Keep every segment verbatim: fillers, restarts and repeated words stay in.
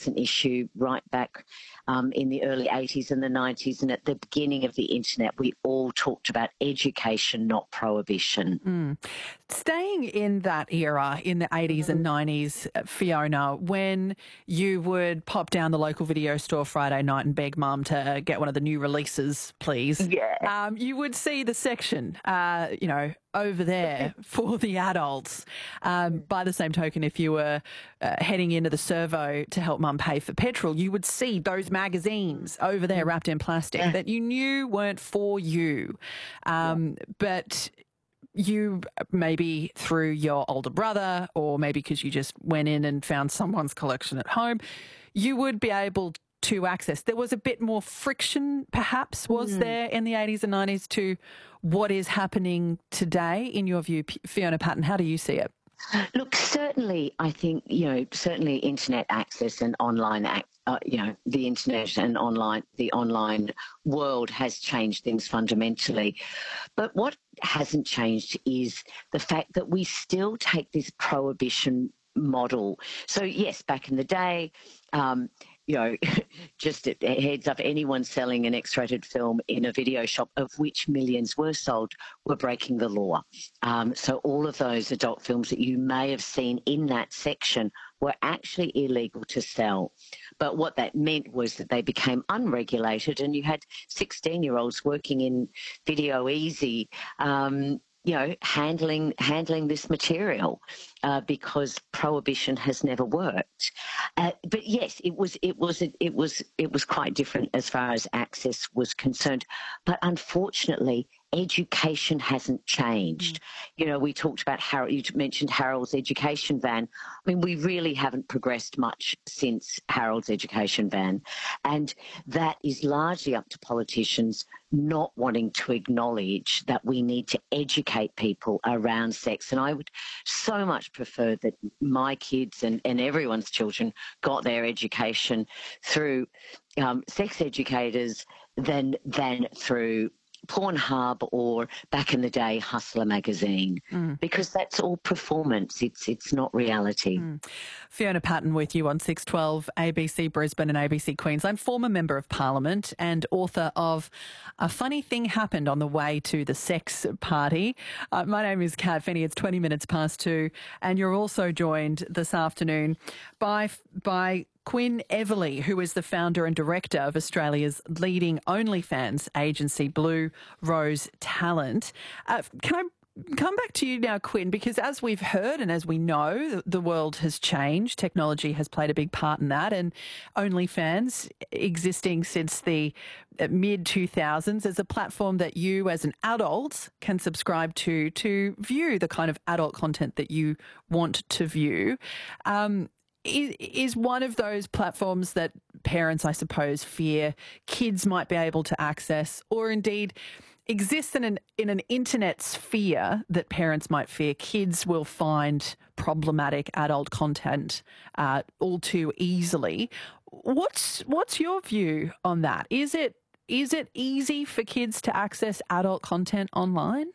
was an issue right back um, in the early eighties and the nineties, and at the beginning of the internet, we all talked about education, not prohibition. Mm. Staying in that era, in the eighties and nineties, Fiona, when you would pop down the local video store Friday night and beg mum to get one of the new releases, please, Yeah. um, you would see the section, uh, you know, over there for the adults. Um, by the same token, if you were uh, heading into the servo to help mum pay for petrol, you would see those magazines over there wrapped in plastic Yeah. that you knew weren't for you. Um, yeah. But you, maybe through your older brother, or maybe because you just went in and found someone's collection at home, you would be able to access. There was a bit more friction, perhaps, was mm. there in the eighties and nineties to what is happening today, in your view, Fiona Patten? How do you see it? Look, certainly, I think, you know, certainly internet access and online, uh, you know, the internet and online, the online world has changed things fundamentally. But what hasn't changed is the fact that we still take this prohibition model. So, yes, back in the day, um, you know, just a heads up, anyone selling an X-rated film in a video shop, of which millions were sold, were breaking the law. Um, so all of those adult films that you may have seen in that section were actually illegal to sell. But what that meant was that they became unregulated, and you had sixteen-year-olds working in Video Easy, um, you know, handling handling this material uh, because prohibition has never worked. Uh, but yes, it was it was it was it was quite different as far as access was concerned. But unfortunately, education hasn't changed. Mm. You know, we talked about Harold. You mentioned Harold's education van. I mean, we really haven't progressed much since Harold's education van, and that is largely up to politicians not wanting to acknowledge that we need to educate people around sex. And I would so much prefer that my kids and, and everyone's children got their education through um, sex educators than than through Pornhub or, back in the day, Hustler magazine, mm. because that's all performance. It's it's not reality. Mm. Fiona Patten with you on six twelve A B C Brisbane and A B C Queensland, former Member of Parliament and author of A Funny Thing Happened on the Way to the Sex Party. Uh, my name is Kat Finney. It's twenty minutes past two, and you're also joined this afternoon by by Quinn Everly, who is the founder and director of Australia's leading OnlyFans agency, Blue Rose Talent. Uh, can I come back to you now, Quinn, because as we've heard and as we know, the world has changed. Technology has played a big part in that, and OnlyFans, existing since the mid two thousands, is a platform that you as an adult can subscribe to to view the kind of adult content that you want to view. Um, is one of those platforms that parents, I suppose, fear kids might be able to access, or indeed exists in an in an internet sphere that parents might fear kids will find problematic adult content uh, all too easily. What's what's your view on that? Is it is it easy for kids to access adult content online?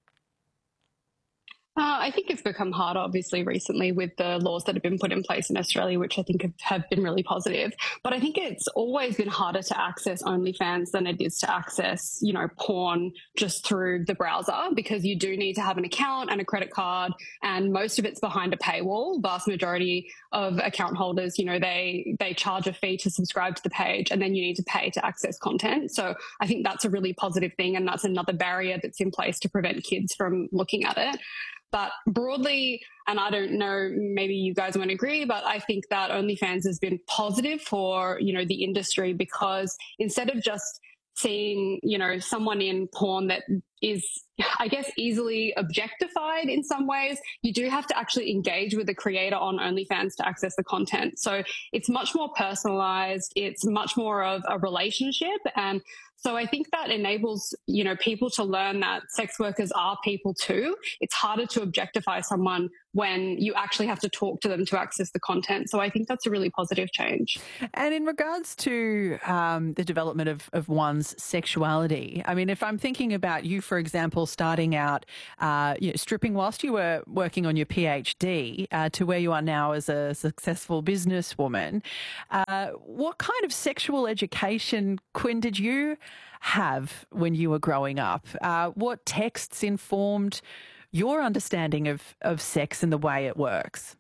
Uh, I think it's become harder, obviously, recently with the laws that have been put in place in Australia, which I think have, have been really positive. But I think it's always been harder to access OnlyFans than it is to access, you know, porn just through the browser, because you do need to have an account and a credit card, and most of it's behind a paywall. Vast majority of account holders, you know, they, they charge a fee to subscribe to the page, and then you need to pay to access content. So I think that's a really positive thing, and that's another barrier that's in place to prevent kids from looking at it. But broadly, and I don't know, maybe you guys won't agree, but I think that OnlyFans has been positive for, you know, the industry, because instead of just seeing, you know, someone in porn that is, I guess, easily objectified in some ways, you do have to actually engage with the creator on OnlyFans to access the content. So it's much more personalized. It's much more of a relationship. And so I think that enables, you know, people to learn that sex workers are people too. It's harder to objectify someone when you actually have to talk to them to access the content. So I think that's a really positive change. And in regards to um, the development of, of one's sexuality, I mean, if I'm thinking about you, for for example, starting out uh, you know, stripping whilst you were working on your PhD uh, to where you are now as a successful businesswoman. Uh, what kind of sexual education, Quinn, did you have when you were growing up? Uh, what texts informed your understanding of, of sex and the way it works?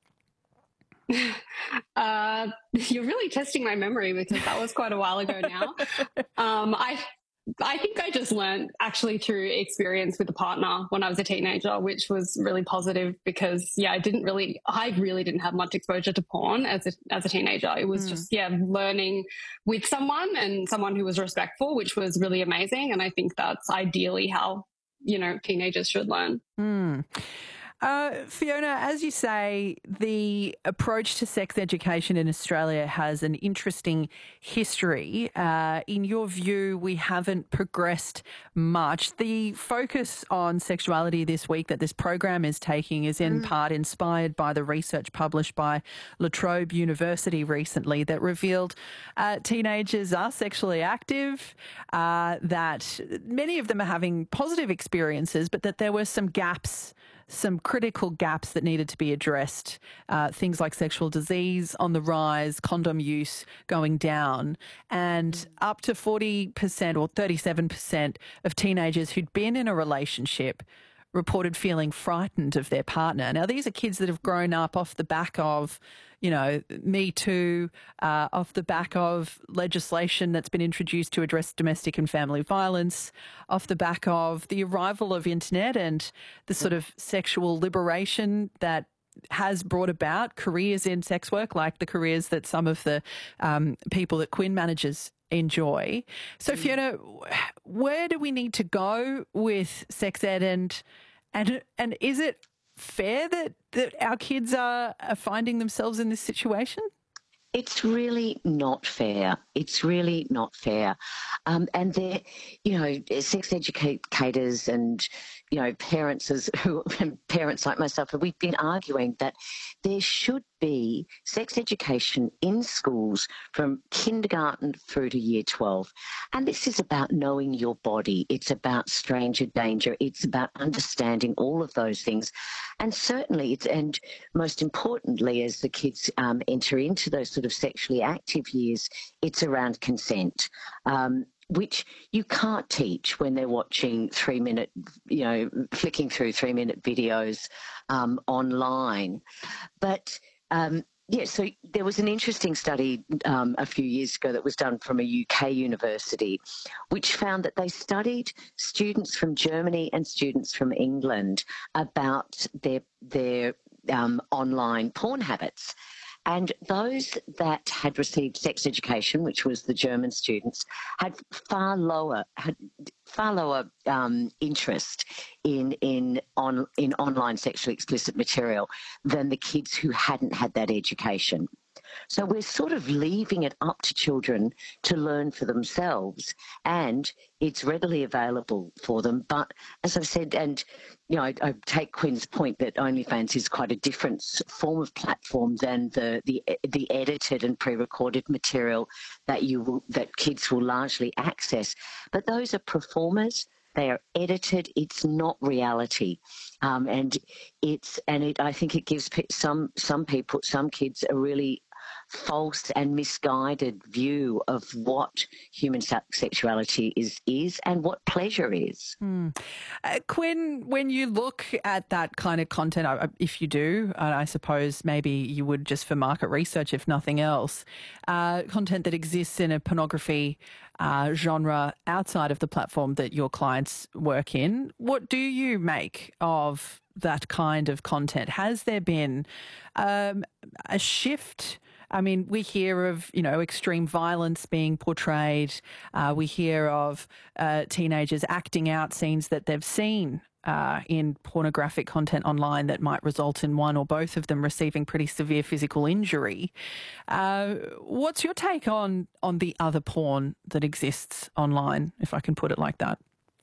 Uh, you're really testing my memory because that was quite a while ago now. um, I I think I just learned actually through experience with a partner when I was a teenager, which was really positive because, yeah, I didn't really, I really didn't have much exposure to porn as a, as a teenager. It was mm. just, yeah, learning with someone and someone who was respectful, which was really amazing. And I think that's ideally how, you know, teenagers should learn. Mm. Uh, Fiona, as you say, the approach to sex education in Australia has an interesting history. Uh, in your view, we haven't progressed much. The focus on sexuality this week that this program is taking is in mm. part inspired by the research published by La Trobe University recently that revealed uh, teenagers are sexually active, uh, that many of them are having positive experiences, but that there were some gaps some critical gaps that needed to be addressed, uh, things like sexual disease on the rise, condom use going down, and up to forty percent or thirty-seven percent of teenagers who'd been in a relationship reported feeling frightened of their partner. Now, these are kids that have grown up off the back of, you know, Me Too, uh, off the back of legislation that's been introduced to address domestic and family violence, off the back of the arrival of internet and the sort of sexual liberation that has brought about careers in sex work, like the careers that some of the um, people that Quinn manages enjoy. So, Fiona, where do we need to go with sex ed, and and and is it fair that, that our kids are, are finding themselves in this situation? It's really not fair. It's really not fair. Um, and they're, you know, sex educators and, you know, parents as who parents like myself, we've been arguing that there should be sex education in schools from kindergarten through to year twelve. And this is about knowing your body. It's about stranger danger. It's about understanding all of those things. And certainly, it's, and most importantly, as the kids um, enter into those sort of sexually active years, it's around consent. Um, which you can't teach when they're watching three-minute, you know, flicking through three-minute videos um, online. But, um, yeah, so there was an interesting study um, a few years ago that was done from a U K university, which found that they studied students from Germany and students from England about their, their um, online porn habits. And those that had received sex education, which was the German students, had far lower had far lower um, interest in in on in online sexually explicit material than the kids who hadn't had that education. So we're sort of leaving it up to children to learn for themselves, and it's readily available for them. But as I've said, and you know, I, I take Quinn's point that OnlyFans is quite a different form of platform than the the, the edited and pre-recorded material that you will, that kids will largely access. But those are performers. They are edited. It's not reality, um, and it's and it. I think it gives some some people, some kids, a really false and misguided view of what human sexuality is is and what pleasure is. Mm. Uh, Quinn, when you look at that kind of content, if you do, uh, I suppose maybe you would just for market research, if nothing else, uh, content that exists in a pornography uh, genre outside of the platform that your clients work in, what do you make of that kind of content? Has there been um, a shift? I mean, we hear of, you know, extreme violence being portrayed. Uh, we hear of uh, teenagers acting out scenes that they've seen uh, in pornographic content online that might result in one or both of them receiving pretty severe physical injury. Uh, what's your take on, on the other porn that exists online, if I can put it like that?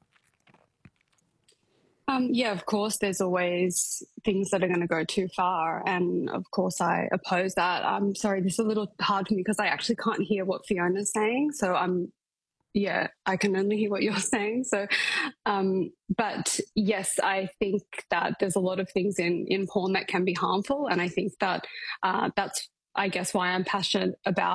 Um, yeah, of course, there's always things that are going to go too far. And of course, I oppose that. I'm sorry, this is a little hard for me because I actually can't hear what Fiona's saying. So I'm yeah, I can only hear what you're saying. So, um, but yes, I think that there's a lot of things in, in porn that can be harmful. And I think that uh, that's, I guess, why I'm passionate about